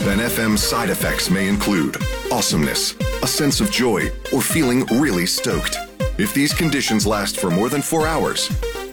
An FM's side effects may include awesomeness, a sense of joy, or feeling really stoked. If these conditions last for more than 4 hours,